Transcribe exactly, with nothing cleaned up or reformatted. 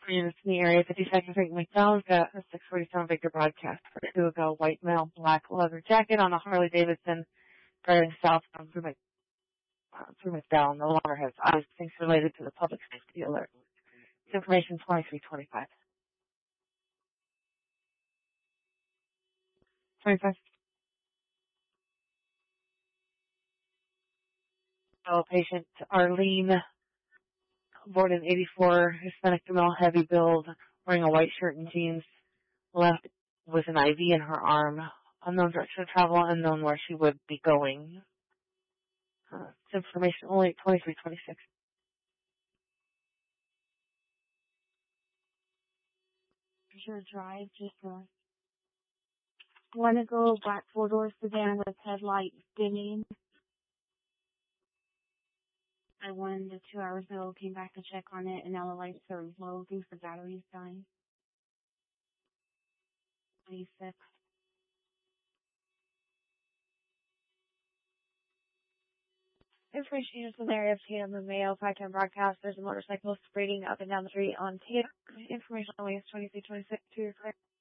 units in the area. fifty-second Street McDonald's got a six forty-seven Victor broadcast for two ago. White male, black leather jacket on a Harley Davidson driving south from through, Mc, uh, through McDowell. No longer has eyes. Things related to the public safety alert. This information twenty-three twenty-five. twenty-five. Fellow patient Arlene, born in eighty-four, Hispanic female, heavy build, wearing a white shirt and jeans, left with an I V in her arm. Unknown direction of travel, unknown where she would be going. Uh, this information only at twenty-three twenty-six. Sure Drive, just north. Want to go black four-door sedan with headlights dimming. I went two hours ago, came back to check on it, and now the lights are low due for batteries dying. twenty-six. Information used in the area of Tatum and Mayo, five-time broadcast. There's a motorcycle speeding up and down the street on Tatum. Information only is twenty-three twenty-six to your clear.